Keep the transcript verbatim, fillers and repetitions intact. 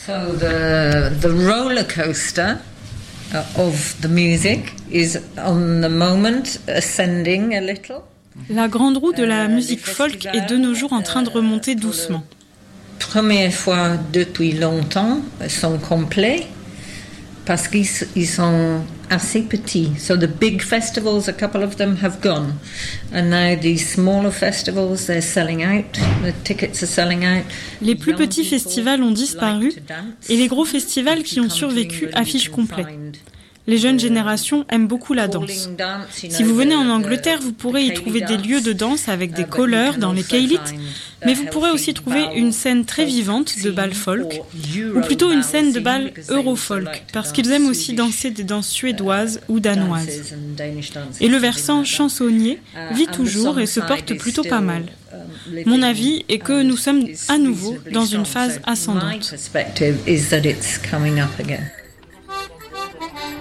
So the the roller coaster of the music is on the moment ascending a little. La grande roue de la musique folk est de nos jours en train de remonter doucement. Première fois depuis longtemps, ils sont complets parce qu'ils ils sont assez petits. So the big festivals, a couple of them have gone, and now these smaller festivals, they're selling out. The tickets are selling out. Les plus petits festivals ont disparu et les gros festivals qui ont survécu affichent complet. Les jeunes générations aiment beaucoup la danse. Si vous venez en Angleterre, vous pourrez y trouver des lieux de danse avec des callers dans les Kaylites, mais vous pourrez aussi trouver une scène très vivante de bal folk, ou plutôt une scène de bal eurofolk, parce qu'ils aiment aussi danser des danses suédoises ou danoises. Et le versant chansonnier vit toujours et se porte plutôt pas mal. Mon avis est que nous sommes à nouveau dans une phase ascendante.